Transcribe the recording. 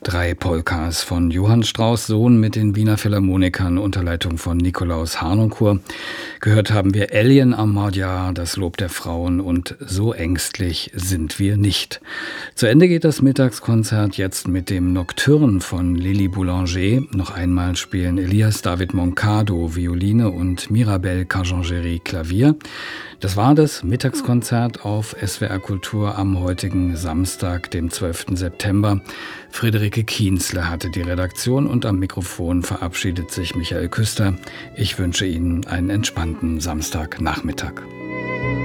3 Polkas von Johann Strauss Sohn mit den Wiener Philharmonikern unter Leitung von Nikolaus Harnoncourt. Gehört haben wir Alien Armadia, das Lob der Frauen und So ängstlich sind wir nicht. Zu Ende geht das Mittagskonzert jetzt mit dem Nocturne von Lili Boulanger. Noch einmal spielen Elias David Moncado Violine und Mirabel Cargengeri Klavier. Das war das Mittagskonzert auf SWR Kultur am heutigen Samstag, dem 12. September. Friederike Kienzle hatte die Redaktion und am Mikrofon verabschiedet sich Michael Küster. Ich wünsche Ihnen einen entspannten Samstagnachmittag.